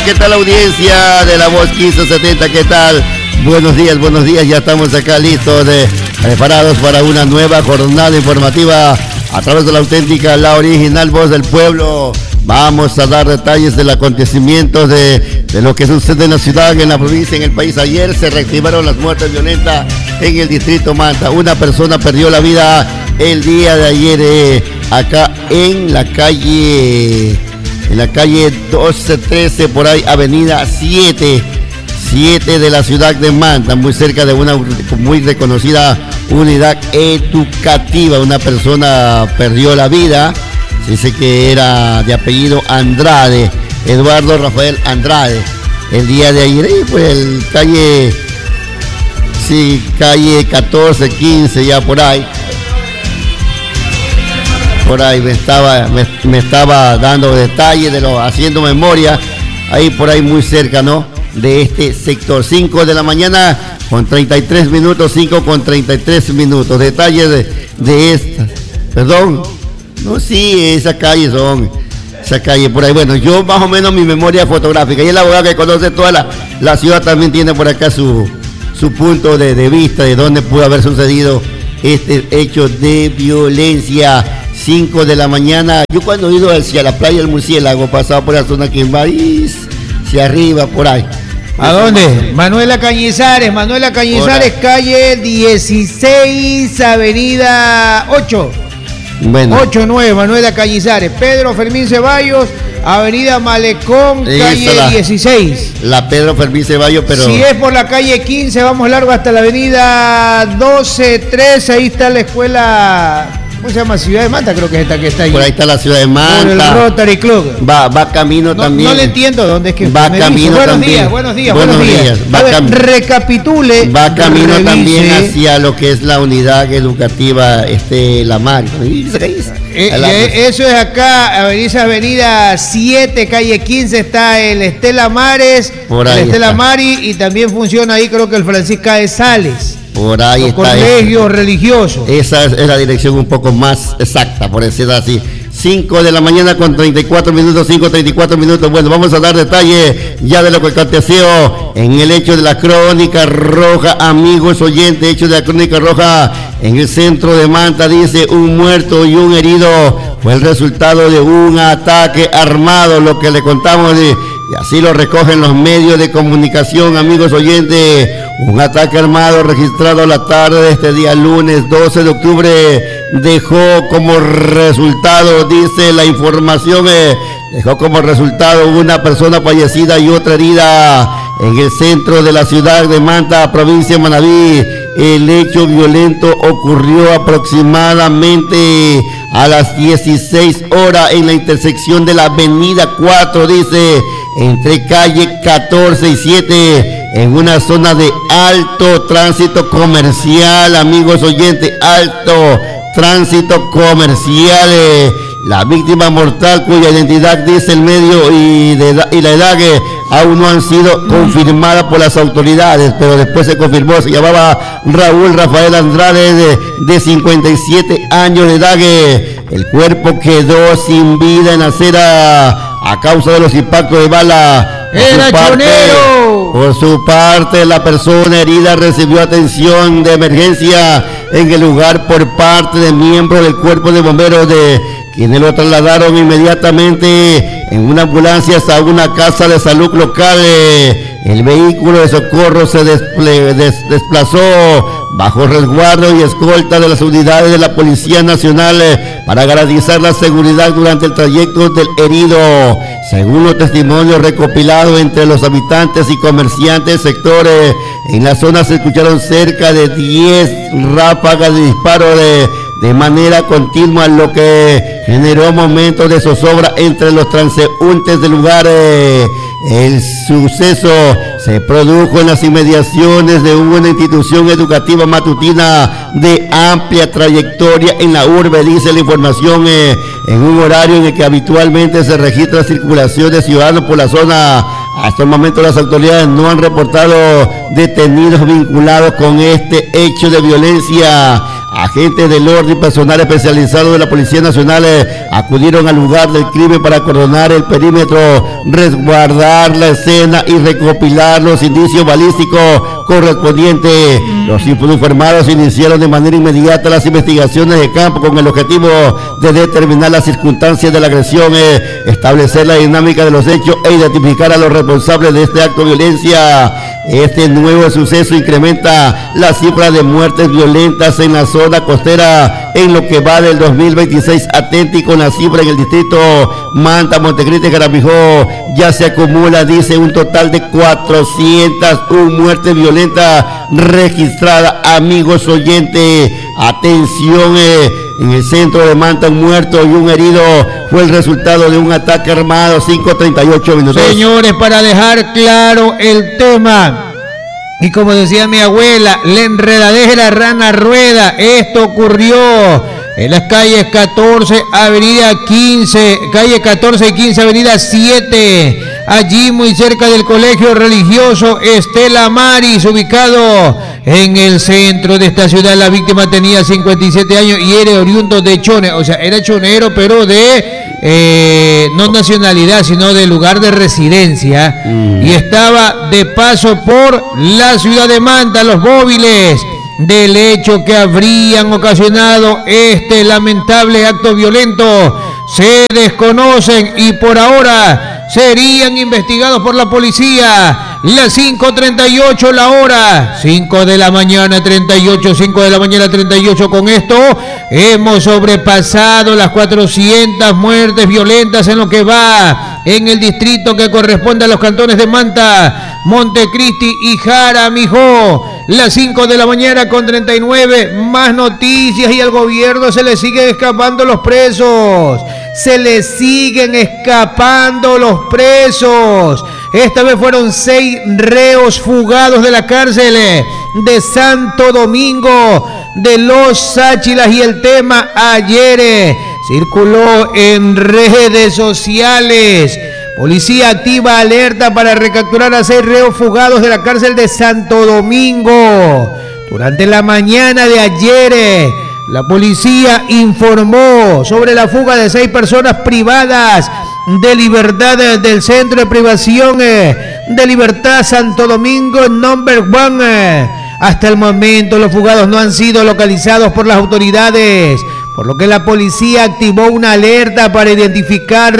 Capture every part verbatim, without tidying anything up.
Hola, ¿qué tal audiencia de La Voz quince setenta? ¿Qué tal? Buenos días, buenos días. Ya estamos acá listos, de, preparados para una nueva jornada informativa a través de la auténtica, la original Voz del Pueblo. Vamos a dar detalles del acontecimiento de, de lo que sucede en la ciudad, en la provincia, en el país. Ayer se reactivaron las muertes violentas en el distrito Manta. Una persona perdió la vida el día de ayer eh, acá en la calle, en la calle doce trece, por ahí, avenida siete, siete de la ciudad de Manta, muy cerca de una muy reconocida unidad educativa. Una persona perdió la vida. Se dice que era de apellido Andrade, Eduardo Rafael Andrade. El día de ayer, pues el calle, sí, calle catorce, quince, ya por ahí. Por ahí me estaba, me, me estaba dando detalles de lo, haciendo memoria, ahí por ahí muy cerca, ¿no? De este sector. cinco de la mañana con treinta y tres minutos, cinco con treinta y tres minutos. Detalles de, de esta, perdón. No, sí, esa calle son, esa calle por ahí. Bueno, yo más o menos mi memoria fotográfica, y el abogado que conoce toda la, la ciudad también tiene por acá su, su punto de, de vista de dónde pudo haber sucedido este hecho de violencia. cinco de la mañana, yo cuando he ido hacia la playa del Murciélago, pasaba por la zona que va hacia arriba, por ahí. ¿A dónde? Manuela Cañizares, Manuela Cañizares, calle dieciséis, avenida ocho. Bueno. ocho nueve, Manuela Cañizares. Pedro Fermín Ceballos, avenida Malecón, calle la, dieciséis. La Pedro Fermín Ceballos, pero... Si es por la calle quince, vamos largo hasta la avenida doce trece, ahí está la escuela... ¿Cómo se llama? Ciudad de Manta, creo que es esta que está ahí. Por ahí está la Ciudad de Manta. Por el Rotary Club. Va, va camino no, también. No le entiendo dónde es que va camino buenos también. Días, buenos días, buenos días, buenos días. Va ver, cam recapitule. Va camino revise. también hacia lo que es la unidad educativa, este, La Mar. Eh, eh, eso es acá, avenida, avenida siete, calle quince, está el Estela Mares, por ahí el Estela está. Mari, y también funciona ahí, creo que el Francisca de Sales. Por ahí está. Colegio religioso. Esa es, es la dirección un poco más exacta, por decirlo así. cinco de la mañana con treinta y cuatro minutos, cinco treinta y cuatro minutos. Bueno, vamos a dar detalle ya de lo que aconteció en el hecho de la Crónica Roja, amigos oyentes. Hecho de la Crónica Roja en el centro de Manta. Dice: un muerto y un herido fue el resultado de un ataque armado, lo que le contamos de, y así lo recogen los medios de comunicación, amigos oyentes. Un ataque armado registrado la tarde de este día lunes doce de octubre dejó como resultado, dice la información, eh, dejó como resultado una persona fallecida y otra herida en el centro de la ciudad de Manta, provincia de Manabí. El hecho violento ocurrió aproximadamente a las dieciséis horas en la intersección de la avenida cuatro, dice, entre calle catorce y siete, en una zona de alto tránsito comercial, amigos oyentes, alto tránsito comercial. Eh, la víctima mortal, cuya identidad dice el medio y, de, y la edad que aún no han sido confirmadas por las autoridades, pero después se confirmó, se llamaba Raúl Rafael Andrade, de, de cincuenta y siete años de edad. Que el cuerpo quedó sin vida en la acera a causa de los impactos de bala. ¡Era chonero! Por su parte, la persona herida recibió atención de emergencia en el lugar por parte de miembros del cuerpo de bomberos, de quienes lo trasladaron inmediatamente en una ambulancia hasta una casa de salud local. El vehículo de socorro se desple des desplazó bajo resguardo y escolta de las unidades de la Policía Nacional eh, para garantizar la seguridad durante el trayecto del herido. Según los testimonios recopilados entre los habitantes y comerciantes del sector, eh, en la zona se escucharon cerca de diez ráfagas de disparo de, de manera continua, lo que generó momentos de zozobra entre los transeúntes del lugar. Eh, El suceso se produjo en las inmediaciones de una institución educativa matutina de amplia trayectoria en la urbe, dice la información, eh, en un horario en el que habitualmente se registra circulación de ciudadanos por la zona. Hasta el momento las autoridades no han reportado detenidos vinculados con este hecho de violencia. Agentes del orden y personal especializado de la Policía Nacional eh, acudieron al lugar del crimen para coordinar el perímetro, resguardar la escena y recopilar los indicios balísticos correspondientes. Los informados iniciaron de manera inmediata las investigaciones de campo con el objetivo de determinar las circunstancias de la agresión, eh, establecer la dinámica de los hechos e identificar a los responsables de este acto de violencia. Este nuevo suceso incrementa la cifra de muertes violentas en la zona costera en lo que va del dos mil veintiséis. Atenti con la cifra en el distrito Manta, Montecristi, Jaramillo. Ya se acumula, dice, un total de cuatrocientas una muertes violentas registradas. Amigos oyentes, atención, eh, en el centro de Manta un muerto y un herido fue el resultado de un ataque armado. Cinco treinta y ocho minutos. Señores, para dejar claro el tema, y como decía mi abuela, la enredadera rana rueda. Esto ocurrió en las calles catorce, avenida quince, calle catorce y quince, avenida siete, allí muy cerca del colegio religioso Estela Maris, ubicado en el centro de esta ciudad. La víctima tenía cincuenta y siete años y era oriundo de Chone, o sea, era chonero, pero de eh, no nacionalidad, sino de lugar de residencia, mm. y estaba de paso por la ciudad de Manta. Los móviles del hecho que habrían ocasionado este lamentable acto violento se desconocen y por ahora serían investigados por la policía. Las cinco treinta y ocho la hora, cinco de la mañana treinta y ocho, cinco de la mañana treinta y ocho. Con esto hemos sobrepasado las cuatrocientas muertes violentas en lo que va en el distrito que corresponde a los cantones de Manta, Montecristi y Jaramillo. Las cinco de la mañana con treinta y nueve, más noticias, y al gobierno se le siguen escapando los presos. Se le siguen escapando los presos. Esta vez fueron seis reos fugados de la cárcel de Santo Domingo de los Sáchilas, y el tema ayer circuló en redes sociales. Policía activa alerta para recapturar a seis reos fugados de la cárcel de Santo Domingo. Durante la mañana de ayer, la policía informó sobre la fuga de seis personas privadas de libertad del Centro de Privación de Libertad Santo Domingo Number One. Hasta el momento los fugados no han sido localizados por las autoridades, por lo que la policía activó una alerta para identificar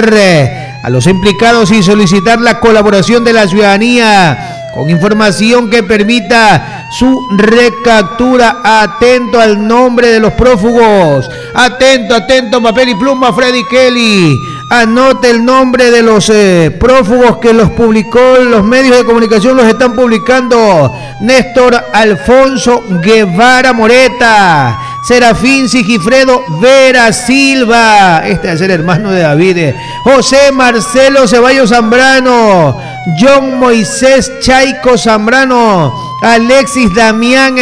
a los implicados y solicitar la colaboración de la ciudadanía con información que permita su recaptura. Atento al nombre de los prófugos. Atento, atento, papel y pluma, Freddy Kelly. Anote el nombre de los eh, prófugos que los publicó, los medios de comunicación los están publicando. Néstor Alfonso Guevara Moreta, Serafín Sigifredo Vera Silva, este es el hermano de David, José Marcelo Ceballos Zambrano, John Moisés Chaico Zambrano, Alexis Damián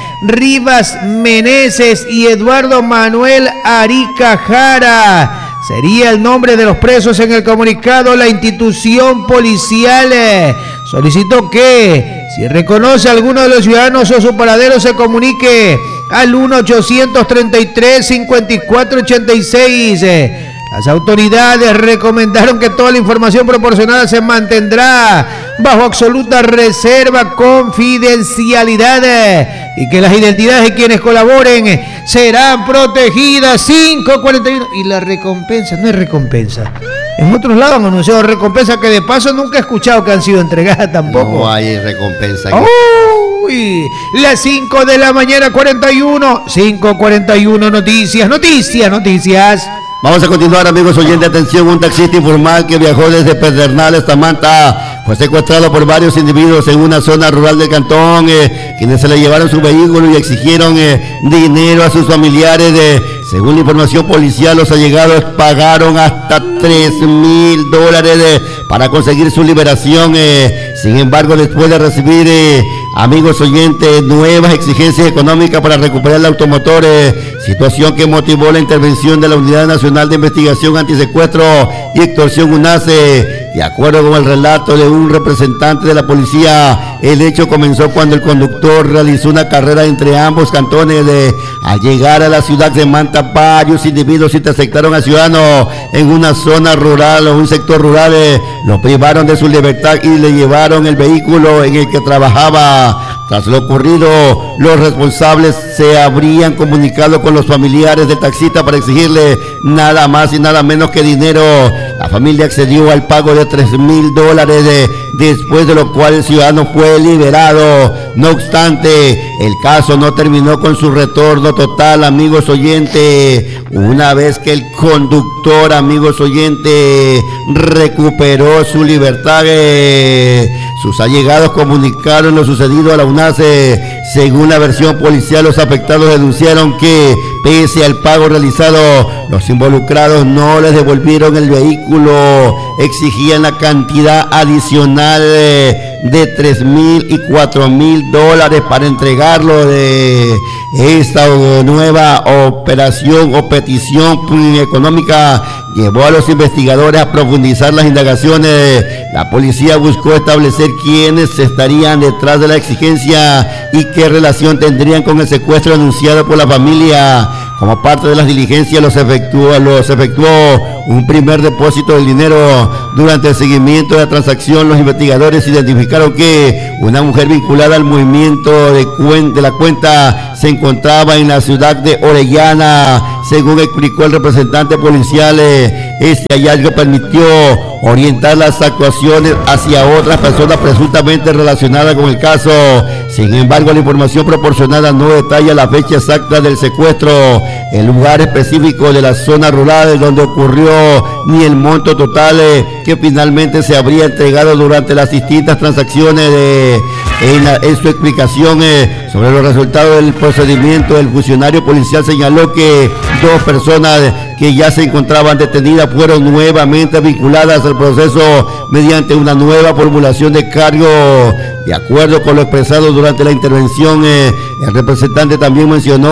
Rivas Meneses y Eduardo Manuel Arica Jara. Sería el nombre de los presos. En el comunicado, la institución policial solicitó que, si reconoce a alguno de los ciudadanos o su paradero, se comunique al uno ochocientos treinta y tres cincuenta y cuatro ochenta y seis. Las autoridades recomendaron que toda la información proporcionada se mantendrá bajo absoluta reserva, confidencialidad, y que las identidades de quienes colaboren serán protegidas. Cinco cuarenta y uno. Y la recompensa, no es recompensa. En otros lados han anunciado recompensa que de paso nunca he escuchado que han sido entregadas tampoco. No hay recompensa. Uy, las cinco de la mañana cuarenta y uno. cinco cuarenta y uno, noticias, noticias, noticias. Vamos a continuar, amigos oyentes. Atención, un taxista informal que viajó desde Pedernales hasta Manta fue secuestrado por varios individuos en una zona rural del cantón, eh, quienes se le llevaron su vehículo y exigieron eh, dinero a sus familiares. Eh, según la información policial, los allegados pagaron hasta tres mil dólares eh, para conseguir su liberación. Eh, sin embargo, después de recibir, eh, amigos oyentes, nuevas exigencias económicas para recuperar el automotor, eh, situación que motivó la intervención de la Unidad Nacional de Investigación Antisecuestro y Extorsión UNACE, De acuerdo con el relato de un representante de la policía, el hecho comenzó cuando el conductor realizó una carrera entre ambos cantones. De, al llegar a la ciudad de Manta, varios individuos interceptaron al ciudadano en una zona rural o un sector rural, eh, lo privaron de su libertad y le llevaron el vehículo en el que trabajaba. Tras lo ocurrido, los responsables se habrían comunicado con los familiares del taxista para exigirle nada más y nada menos que dinero. La familia accedió al pago de tres mil dólares, de, después de lo cual el ciudadano fue liberado. No obstante, el caso no terminó con su retorno total, amigos oyentes. Una vez que el conductor, amigos oyentes, recuperó su libertad, eh, sus allegados comunicaron lo sucedido a la UNACE. Según la versión policial, los afectados denunciaron que, pese al pago realizado, los involucrados no les devolvieron el vehículo. Exigían la cantidad adicional de tres mil y cuatro mil dólares para entregarlo. De esta nueva operación o petición económica llevó a los investigadores a profundizar las indagaciones. La policía buscó establecer quiénes estarían detrás de la exigencia y qué relación tendrían con el secuestro anunciado por la familia. Como parte de las diligencias, los efectuó, los efectuó un primer depósito del dinero. Durante el seguimiento de la transacción, los investigadores identificaron que una mujer vinculada al movimiento de, cuen- de la cuenta se encontraba en la ciudad de Orellana. Según explicó el representante policial, este hallazgo permitió orientar las actuaciones hacia otras personas presuntamente relacionadas con el caso. Sin embargo, la información proporcionada no detalla la fecha exacta del secuestro, el lugar específico de la zona rural donde ocurrió, ni el monto total que finalmente se habría entregado durante las distintas transacciones. De, en, la, en su explicación eh, sobre los resultados del procedimiento, el funcionario policial señaló que dos personas que ya se encontraban detenidas fueron nuevamente vinculadas al proceso mediante una nueva formulación de cargo. De acuerdo con lo expresado durante la intervención, eh, el representante también mencionó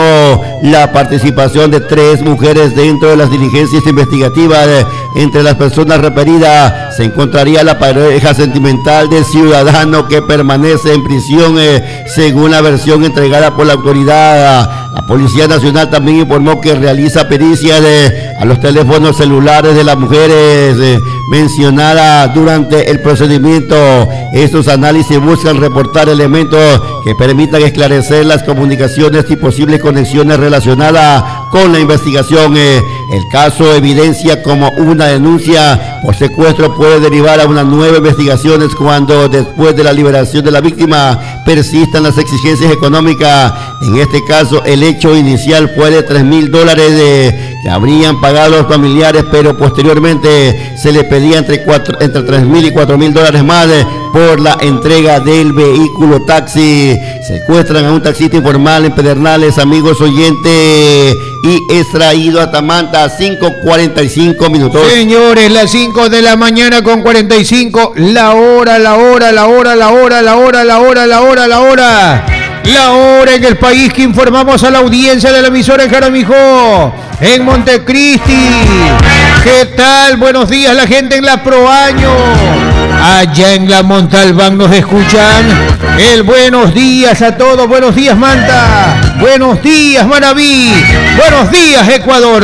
la participación de tres mujeres dentro de las diligencias investigativas. Eh, entre las personas referidas se encontraría la pareja sentimental del ciudadano que permanece en prisión, eh, según la versión entregada por la autoridad. La Policía Nacional también informó que realiza pericias de, a los teléfonos celulares de las mujeres eh, mencionadas durante el procedimiento. Estos análisis buscan reportar elementos que permitan esclarecer las comunicaciones y posibles conexiones relacionadas con la investigación. Eh, el caso evidencia como una denuncia por secuestro puede derivar a una nueva investigación cuando, después de la liberación de la víctima, persistan las exigencias económicas. En este caso, el hecho inicial fue de tres mil dólares de, que habrían pagado los familiares, pero posteriormente se le pedía entre, cuatro, entre tres mil y cuatro mil dólares más de, por la entrega del vehículo taxi. Secuestran a un taxista informal en Pedernales, amigos oyentes, y es traído a Tamanta a cinco cuarenta y cinco minutos. Señores, las cinco de la mañana con cuarenta y cinco, la hora, la hora, la hora, la hora, la hora, la hora, la hora, la hora. La hora en el país que informamos a la audiencia de la emisora en Jaramijó, en Montecristi. ¿Qué tal? Buenos días, la gente en la Proaño. Allá en la Montalbán nos escuchan. El buenos días a todos. Buenos días, Manta. Buenos días, Manabí. Buenos días, Ecuador.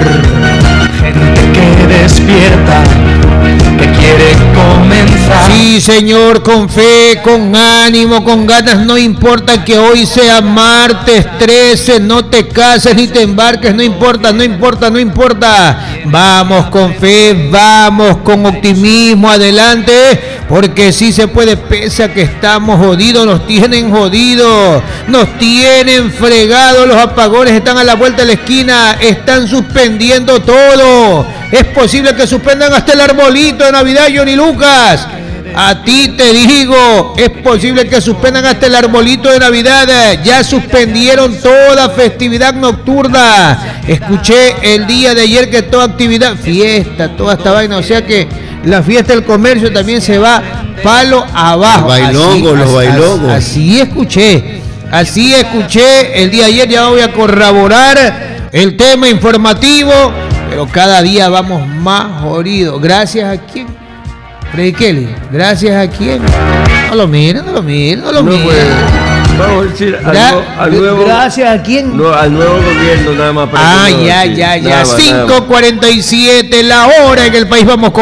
Gente que despierta, que quiere comenzar. Sí, señor, con fe, con ánimo, con ganas. No importa que hoy sea martes trece, no te cases ni te embarques, no importa, no importa, no importa. Vamos con fe, vamos con optimismo, adelante, porque sí se puede, pese a que estamos jodidos, nos tienen jodidos, nos tienen fregados, los apagones están a la vuelta de la esquina, están suspendiendo todo. Es posible que suspendan hasta el arbolito de Navidad, Johnny Lucas. A ti te digo, es posible que suspendan hasta el arbolito de Navidad. Ya suspendieron toda festividad nocturna. Escuché el día de ayer que toda actividad, fiesta, toda esta vaina, o sea que la fiesta del comercio también se va palo abajo. Los bailongos, los bailongos. Así, así escuché, así escuché el día de ayer. Ya voy a corroborar el tema informativo, pero cada día vamos más jodidos. Gracias a quién. Freddy Kelly, ¿gracias a quién? No lo miren, no lo miren, no lo no, miren. Pues, vamos a decir al, Gra al nuevo. ¿Gracias a quién? No, al nuevo gobierno, nada más. Para ah, ya, ya, ya. cinco cuarenta y siete la hora en el país. Vamos con